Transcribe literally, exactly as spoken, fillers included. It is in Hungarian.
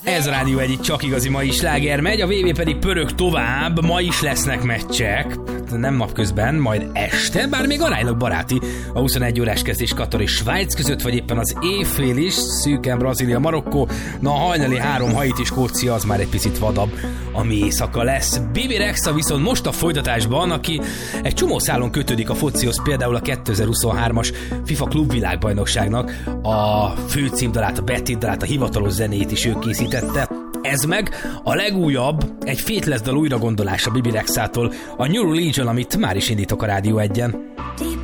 Ez a Rádió egy csak igazi mai sláger megy, a vé bé pedig pörög tovább, ma is lesznek meccsek, nem napközben, majd este, bár még aránylag baráti, a huszonegy órás kezdés Katar és Svájc között, vagy éppen az éjfél is, szűken Brazília, Marokkó, na a hajnali három Haiti, Skócia az már egy picit vadabb, ami éjszaka lesz. Bibi Rexha viszont most a folytatásban, aki egy csomó szálon kötődik a focihoz, például a kétezer-huszonhármas FIFA klubvilágbajnokságnak a főcímdalát, a betétdalát, a hivatalos zenét is ő készítette. Ez meg a legújabb, egy Faithless dal újragondolása Bibi Rexhától, a New Religion, amit már is indítok a Rádió egyen.